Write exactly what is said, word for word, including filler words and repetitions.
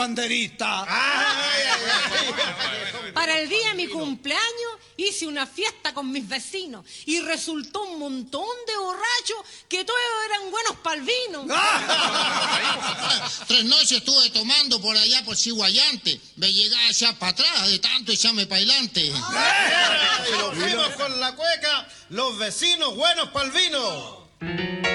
banderita. Para el día de mi cumpleaños hice una fiesta con mis vecinos y resultó un montón de borrachos que todos eran buenos pa'l vino. Tres noches estuve tomando por allá por Ciguayante. Me llegaba allá para atrás de tanto echarme para adelante. Y nos fuimos con la cueca, los vecinos buenos pa'l vino.